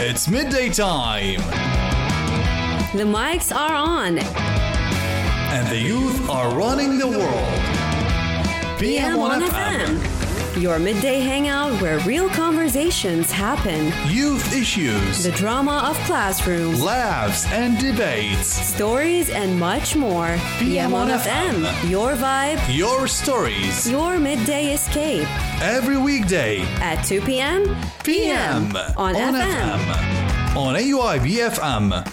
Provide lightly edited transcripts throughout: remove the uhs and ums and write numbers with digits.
It's midday time. The mics are on. And the youth are running the world. PM1FM. Your midday hangout where real conversations happen. Youth issues. The drama of classrooms. Laughs and debates. Stories and much more. PM1FM. Your vibe. Your stories. Your midday escape. Every weekday. At 2 p.m. PM. On FM. On AUI BFM.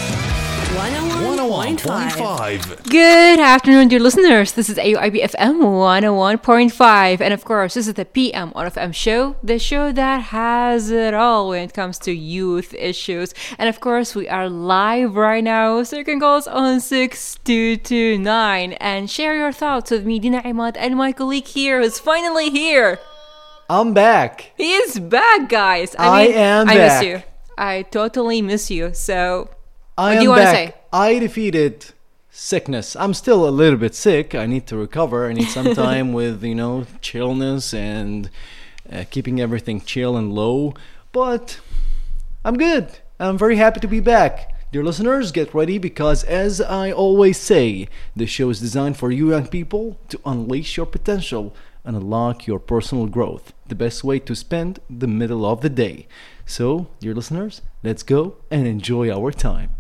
101.5. Good afternoon, dear listeners. This is AUIB FM 101.5. And of course, this is the PM on FM show, the show that has it all when it comes to youth issues. And of course, we are live right now, so you can call us on 6229 and share your thoughts with me, Dina Imad, and my colleague here who's finally here. I'm back. He is back, guys. I am back. I miss you. I totally miss you. So, what do you want to say? I defeated sickness. I'm still a little bit sick. I need to recover. I need some time with, chillness and keeping everything chill and low. But I'm good. I'm very happy to be back. Dear listeners, get ready because as I always say, the show is designed for you young people to unleash your potential and unlock your personal growth. The best way to spend the middle of the day. So, dear listeners, let's go and enjoy our time.